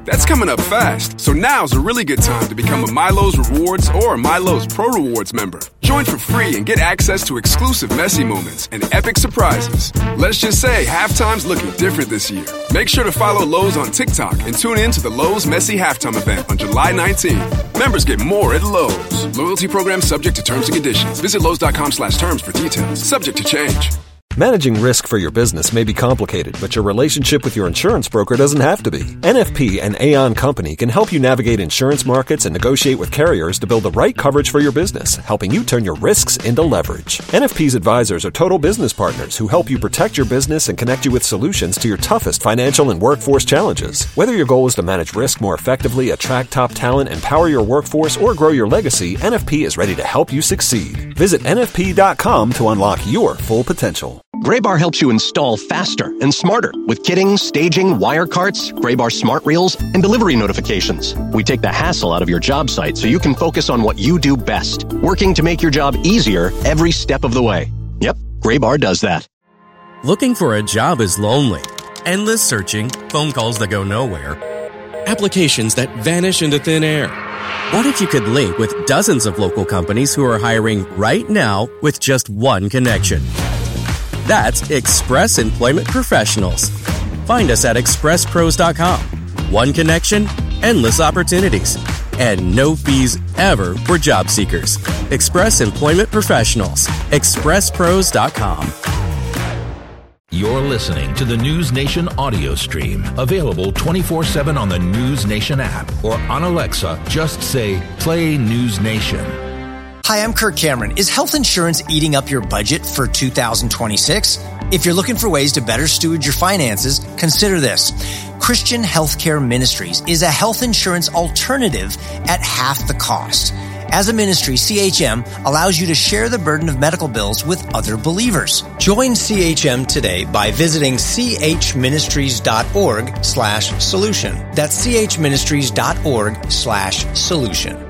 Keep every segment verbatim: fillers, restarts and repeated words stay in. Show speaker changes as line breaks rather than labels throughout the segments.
That's coming up fast, so now's a really good time to become a Milo's Rewards or a Milo's Pro Rewards member. Join for free and get access to exclusive messy moments and epic surprises. Let's just say halftime's looking different this year. Make sure to follow Lowe's on TikTok and tune in to the Lowe's Messy Halftime event on July nineteenth. Members get more at Lowe's. Loyalty program subject to terms and conditions. Visit Lowe's.com slash terms for details. Subject to change.
Managing risk for your business may be complicated, but your relationship with your insurance broker doesn't have to be. N F P and Aon Company can help you navigate insurance markets and negotiate with carriers to build the right coverage for your business, helping you turn your risks into leverage. N F P's advisors are total business partners who help you protect your business and connect you with solutions to your toughest financial and workforce challenges. Whether your goal is to manage risk more effectively, attract top talent, empower your workforce, or grow your legacy, N F P is ready to help you succeed. Visit N F P dot com to unlock your full potential.
Graybar helps you install faster and smarter with kitting, staging, wire carts, Graybar smart reels, and delivery notifications. We take the hassle out of your job site so you can focus on what you do best, working to make your job easier every step of the way. Yep, Graybar does that.
Looking for a job is lonely. Endless searching, phone calls that go nowhere, applications that vanish into thin air. What if you could link with dozens of local companies who are hiring right now with just one connection? That's Express Employment Professionals. Find us at express pros dot com. One connection, endless opportunities, and no fees ever for job seekers. Express Employment Professionals. express pros dot com.
You're listening to the News Nation audio stream, available twenty-four seven on the News Nation app or on Alexa. Just say, play News Nation.
Hi, I'm Kirk Cameron. Is health insurance eating up your budget for two thousand twenty-six? If you're looking for ways to better steward your finances, consider this. Christian Healthcare Ministries is a health insurance alternative at half the cost. As a ministry, C H M allows you to share the burden of medical bills with other believers. Join C H M today by visiting chministries.org slash solution. That's chministries.org slash solution.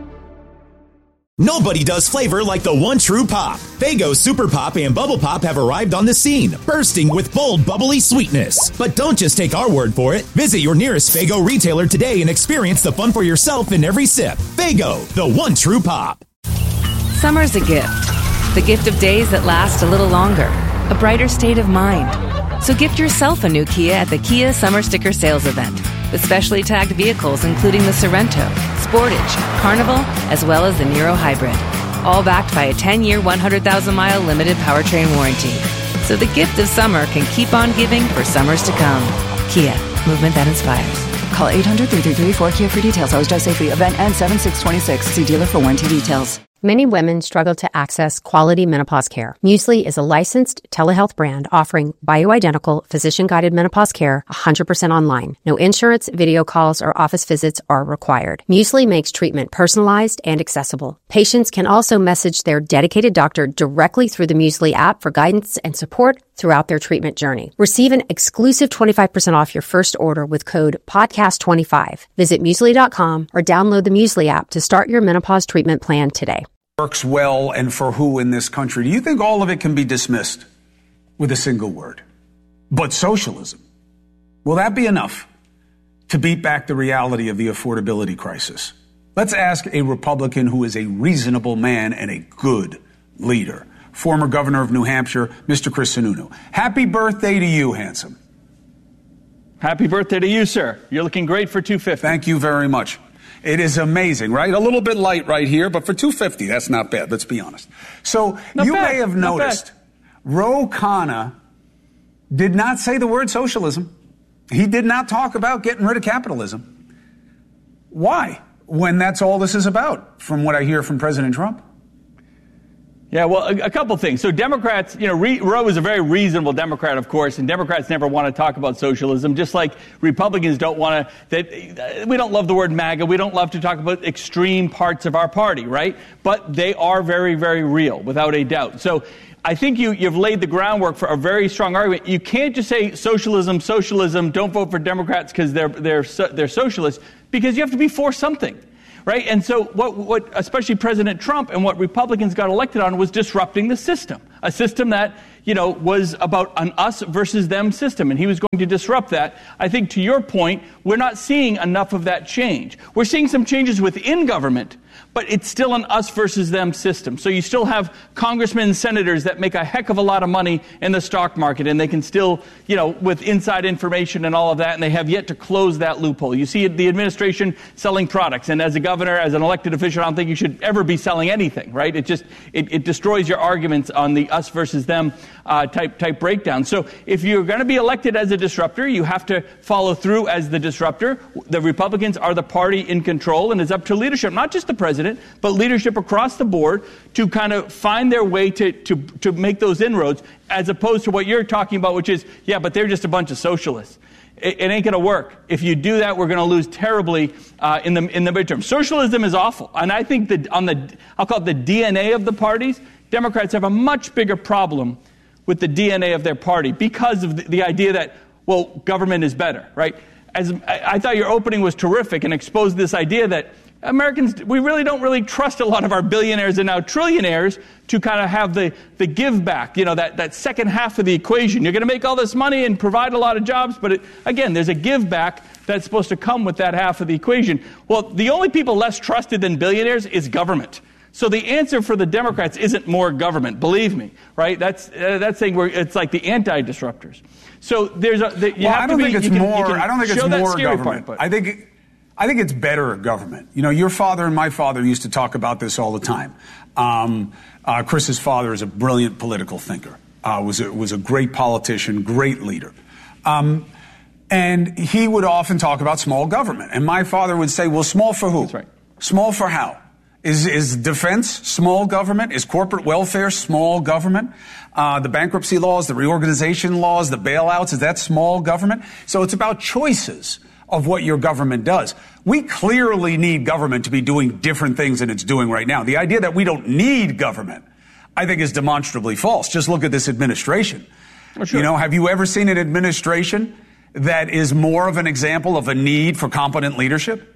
Nobody does flavor like the one true pop. Faygo Super Pop and Bubble Pop have arrived on the scene, bursting with bold, bubbly sweetness. But don't just take our word for it. Visit your nearest Faygo retailer today and experience the fun for yourself in every sip. Faygo, the one true pop.
Summer's a gift. The gift of days that last a little longer. A brighter state of mind. So gift yourself a new Kia at the Kia Summer Sticker Sales Event. With specially tagged vehicles including the Sorento, Sportage, Carnival, as well as the Niro Hybrid. All backed by a ten-year, one hundred thousand mile limited powertrain warranty. So the gift of summer can keep on giving for summers to come. Kia, movement that inspires.
Call eight hundred, three three three, four K I A for details. Always drive safely. Event ends seven six twenty-six. See dealer for warranty details.
Many women struggle to access quality menopause care. Muesli is a licensed telehealth brand offering bioidentical, physician-guided menopause care one hundred percent online. No insurance, video calls, or office visits are required. Muesli makes treatment personalized and accessible. Patients can also message their dedicated doctor directly through the Muesli app for guidance and support throughout their treatment journey. Receive an exclusive twenty-five percent off your first order with code podcast twenty-five. Visit muesli dot com or download the Muesli app to start your menopause treatment plan today.
Works well and for who in this country? Do you think all of it can be dismissed with a single word? But socialism, will that be enough to beat back the reality of the affordability crisis? Let's ask a Republican who is a reasonable man and a good leader. Former governor of New Hampshire, Mister Chris Sununu. Happy birthday to you, handsome.
Happy birthday to you, sir. You're looking great for two fifty.
Thank you very much. It is amazing, right? A little bit light right here, but for two fifty, that's not bad. Let's be honest. So
not
you
bad,
may have noticed Ro Khanna did not say the word socialism. He did not talk about getting rid of capitalism. Why? When that's all this is about, from what I hear from President Trump.
Yeah, well, a, a couple things. So Democrats, you know, Re, Roe is a very reasonable Democrat, of course, and Democrats never want to talk about socialism, just like Republicans don't want to, that we don't love the word MAGA. We don't love to talk about extreme parts of our party, right? But they are very, very real, without a doubt. So I think you, you've laid the groundwork for a very strong argument. You can't just say socialism, socialism, don't vote for Democrats because they're, they're, they're socialists, because you have to be for something. Right? And so what, what especially President Trump and what Republicans got elected on was disrupting the system. a system that, you know, was about an us versus them system, and he was going to disrupt that. I think to your point, we're not seeing enough of that change. We're seeing some changes within government, but it's still an us versus them system. So you still have congressmen and senators that make a heck of a lot of money in the stock market, and they can still, you know, with inside information and all of that, and they have yet to close that loophole. You see the administration selling products, and as a governor, as an elected official, I don't think you should ever be selling anything, right? It just, it, it destroys your arguments on the us versus them uh, type, type breakdown. So if you're going to be elected as a disruptor, you have to follow through as the disruptor. The Republicans are the party in control, and it's up to leadership, not just the president, but leadership across the board to kind of find their way to, to, to make those inroads, as opposed to what you're talking about, which is, yeah, but they're just a bunch of socialists. It, it ain't going to work. If you do that, we're going to lose terribly uh, in the in the midterm. Socialism is awful. And I think that on the, I'll call it the D N A of the parties, Democrats have a much bigger problem with the D N A of their party because of the, the idea that, well, government is better, right? As I, I thought your opening was terrific and exposed this idea that Americans, we really don't really trust a lot of our billionaires and now trillionaires to kind of have the, the give back, you know, that, that second half of the equation. You're going to make all this money and provide a lot of jobs, but it, again, there's a give back that's supposed to come with that half of the equation. Well, the only people less trusted than billionaires is government. So the answer for the Democrats isn't more government, believe me, right? That's uh, that's saying we're, it's like the anti-disruptors. So there's a, the, you
well,
have
I don't
to
think
be,
it's
you can,
more.
you can
I don't think it's more government.
Part,
I think. It, I think it's better government. You know, your father and my father used to talk about this all the time. Um, uh, Chris's father is a brilliant political thinker. Uh, was a, was a great politician, great leader. Um, and he would often talk about small government. And my father would say, well, small for who?
That's right.
Small for how? Is, is defense small government? Is corporate welfare small government? Uh, the bankruptcy laws, the reorganization laws, the bailouts, is that small government? So it's about choices of what your government does. We clearly need government to be doing different things than it's doing right now. The idea that we don't need government, I think, is demonstrably false. Just look at this administration. Oh, sure. You know, have you ever seen an administration that is more of an example of a need for competent leadership?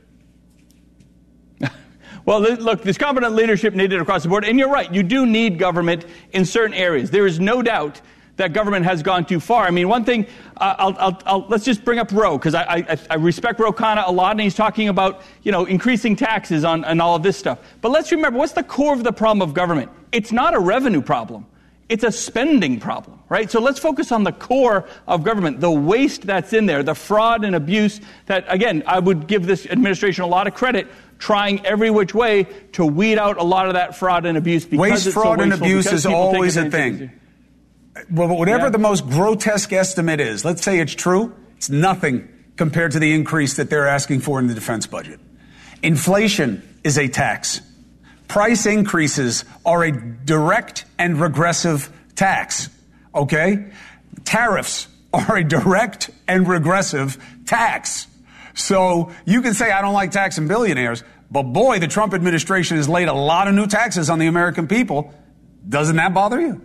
Well, look, there's competent leadership needed across the board. And you're right, you do need government in certain areas. There is no doubt that government has gone too far. I mean, one thing, uh, I'll, I'll, I'll, let's just bring up Ro, because I, I, I respect Ro Khanna a lot, and he's talking about, you know, increasing taxes on and all of this stuff. But let's remember, what's the core of the problem of government? It's not a revenue problem. It's a spending problem, right? So let's focus on the core of government, the waste that's in there, the fraud and abuse that, again, I would give this administration a lot of credit, trying every which way to weed out a lot of that fraud and abuse. Because
waste,
it's
fraud,
so
and abuse is always a thing. Well, whatever
yeah.
the most grotesque estimate is, let's say it's true, it's nothing compared to the increase that they're asking for in the defense budget. Inflation is a tax. Price increases are a direct and regressive tax, okay? Tariffs are a direct and regressive tax. So you can say, I don't like taxing billionaires, but boy, the Trump administration has laid a lot of new taxes on the American people. Doesn't that bother you?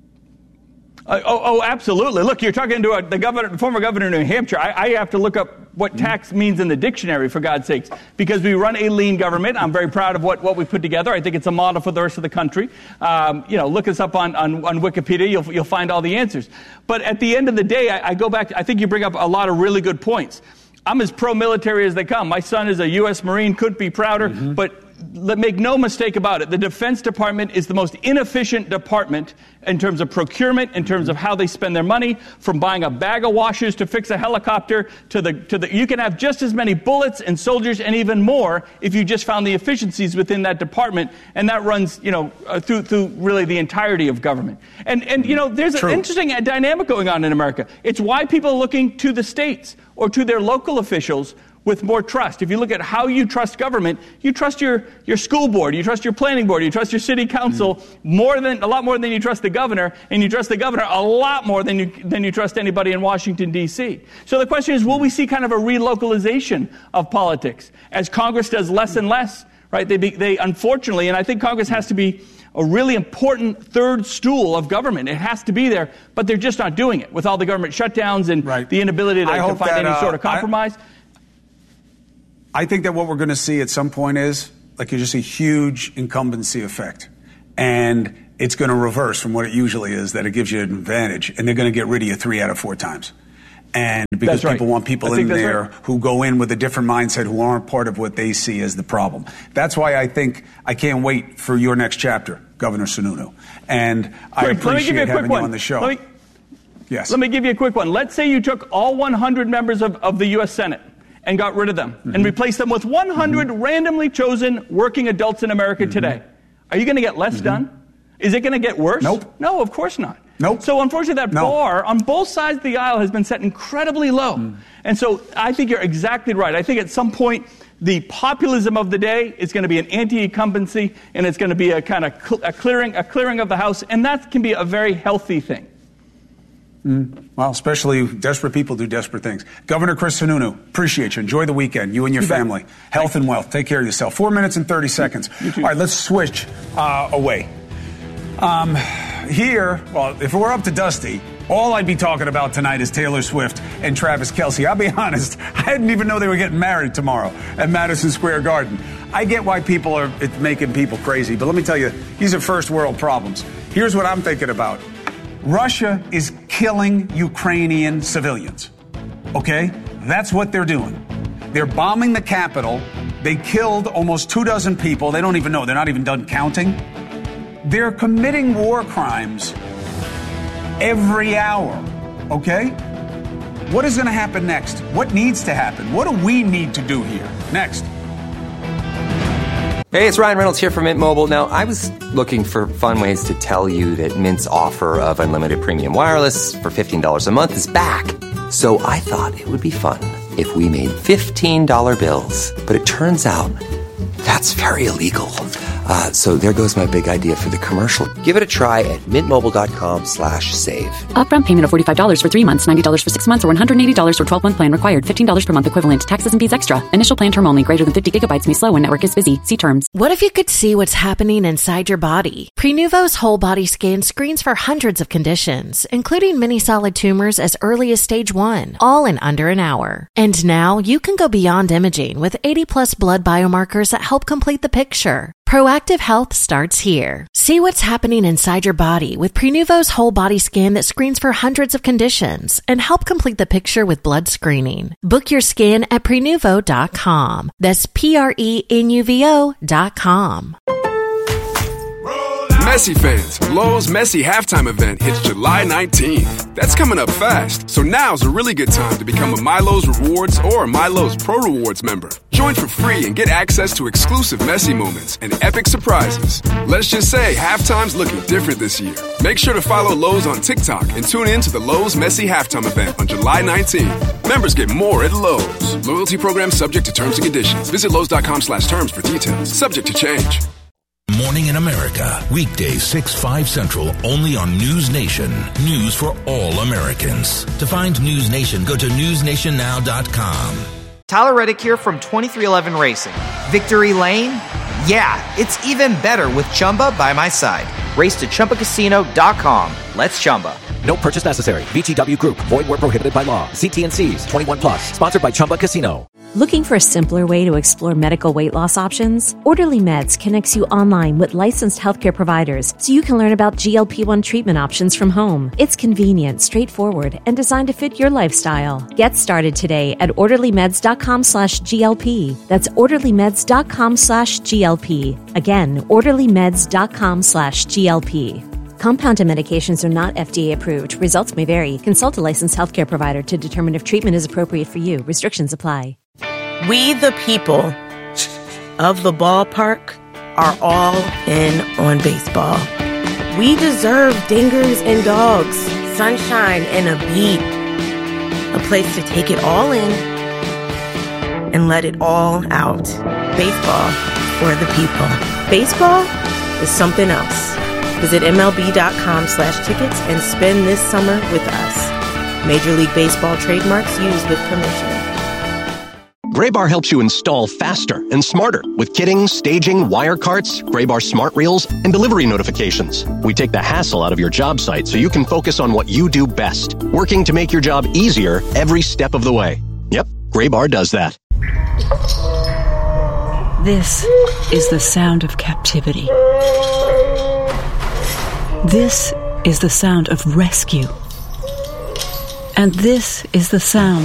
Uh, oh, oh, absolutely. Look, you're talking to a, the governor, the former governor of New Hampshire. I, I have to look up what tax means in the dictionary, for God's sakes, because we run a lean government. I'm very proud of what, what we put together. I think it's a model for the rest of the country. Um, you know, look us up on, on, on Wikipedia. You'll, you'll find all the answers. But at the end of the day, I, I go back to, I think you bring up a lot of really good points. I'm as pro-military as they come. My son is a U S Marine, couldn't be prouder, mm-hmm. but let make no mistake about it. The Defense Department is the most inefficient department in terms of procurement, in terms of how they spend their money, from buying a bag of washers to fix a helicopter to the, to the, you can have just as many bullets and soldiers and even more if you just found the efficiencies within that department. And that runs, you know, uh, through, through really the entirety of government. And, and, you know, there's True. an interesting dynamic going on in America. It's why people are looking to the states or to their local officials with more trust. If you look at how you trust government, you trust your, your school board, you trust your planning board, you trust your city council mm-hmm. more than, a lot more than you trust the governor, and you trust the governor a lot more than you, than you trust anybody in Washington, D C. So the question is, will we see kind of a relocalization of politics as Congress does less and less, right? They, be, they unfortunately, and I think Congress has to be a really important third stool of government. It has to be there, but they're just not doing it with all the government shutdowns and right. the inability to, to find that, any uh, sort of compromise. I,
I think that what we're going to see at some point is, like, you just see huge incumbency effect. And it's going to reverse from what it usually is, that it gives you an advantage, and they're going to get rid of you three out of four times. And because
right.
people want people in there
right.
who go in with a different mindset, who aren't part of what they see as the problem. That's why I think I can't wait for your next chapter, Governor Sununu. And I
Quick,
appreciate
you
having
one.
you on the show.
Let me,
yes.
Let me give you a quick one. Let's say you took all one hundred members of, of the U S Senate and got rid of them mm-hmm. and replaced them with one hundred mm-hmm. randomly chosen working adults in America mm-hmm. today. Are you going to get less mm-hmm. done? Is it going to get worse?
Nope.
No, of course not.
Nope.
So unfortunately, that
no.
bar on both sides of the aisle has been set incredibly low. Mm. And so I think you're exactly right. I think at some point, the populism of the day is going to be an anti-incumbency, and it's going to be a kind of cl- a clearing, a clearing of the House, and that can be a very healthy thing.
Mm. Well, especially desperate people do desperate things. Governor Chris Sununu, appreciate you. Enjoy the weekend, you and your you family. Bet. Health Thanks. And wealth. Take care of yourself. Four minutes and thirty seconds. All right, let's switch uh, away. Um, here, well, if it were up to Dusty, all I'd be talking about tonight is Taylor Swift and Travis Kelce. I'll be honest, I didn't even know they were getting married tomorrow at Madison Square Garden. I get why people are it's making people crazy, but let me tell you, these are first world problems. Here's what I'm thinking about. Russia is killing Ukrainian civilians, okay? That's what they're doing. They're bombing the capital. They killed almost two dozen people. They don't even know. They're not even done counting. They're committing war crimes every hour, okay? What is going to happen next? What needs to happen? What do we need to do here? Next.
Hey, it's Ryan Reynolds here from Mint Mobile. Now, I was looking for fun ways to tell you that Mint's offer of unlimited premium wireless for fifteen dollars a month is back. So I thought it would be fun if we made fifteen dollar bills. But it turns out that's very illegal. Uh, so there goes my big idea for the commercial. Give it a try at mintmobile.com slash save.
Upfront payment of forty-five dollars for three months, ninety dollars for six months, or one hundred eighty dollars for twelve-month plan required. fifteen dollars per month equivalent. Taxes and fees extra. Initial plan term only. Greater than fifty gigabytes may slow when network is busy. See terms.
What if you could see what's happening inside your body? Prenuvo's whole body scan screens for hundreds of conditions, including many solid tumors as early as stage one, all in under an hour. And now you can go beyond imaging with eighty plus blood biomarkers that help complete the picture. Proactive health starts here. See what's happening inside your body with Prenuvo's whole body scan that screens for hundreds of conditions and help complete the picture with blood screening. Book your scan at prenuvo dot com. That's P R E N U V O dot com.
Messi fans, Lowe's Messi halftime event hits July nineteenth. That's coming up fast, so now's a really good time to become a MyLowe's Rewards or MyLowe's Pro Rewards member. Join for free and get access to exclusive Messi moments and epic surprises. Let's just say halftime's looking different this year. Make sure to follow Lowe's on TikTok and tune in to the Lowe's Messi halftime event on July nineteenth. Members get more at Lowe's. Loyalty program subject to terms and conditions. Visit Lowe's.com slash terms for details. Subject to change.
Morning in America, weekdays six, five Central, only on News Nation. News for all Americans. To find News Nation, go to news nation now dot com.
Tyler Reddick here from twenty-three eleven Racing. Victory Lane? Yeah, it's even better with Chumba by my side. Race to chumba casino dot com. Let's Chumba.
No purchase necessary. V G W Group. Void where prohibited by law. See T and C's. twenty-one plus. Sponsored by Chumba Casino.
Looking for a simpler way to explore medical weight loss options? Orderly Meds connects you online with licensed healthcare providers so you can learn about G L P one treatment options from home. It's convenient, straightforward, and designed to fit your lifestyle. Get started today at orderlymeds.com slash GLP. That's orderlymeds.com slash GLP. Again, orderlymeds.com slash GLP. Compounded medications are not F D A approved. Results may vary. Consult a licensed healthcare provider to determine if treatment is appropriate for you. Restrictions apply.
We, the people of the ballpark, are all in on baseball. We deserve dingers and dogs, sunshine and a beat, a place to take it all in and let it all out. Baseball for the people. Baseball is something else. Visit M L B dot com slash tickets and spend this summer with us. Major League Baseball trademarks used with permission.
Graybar helps you install faster and smarter with kitting, staging, wire carts, Graybar smart reels, and delivery notifications. We take the hassle out of your job site so you can focus on what you do best, working to make your job easier every step of the way. Yep, Graybar does that.
This is the sound of captivity. This is the sound of rescue. And this is the sound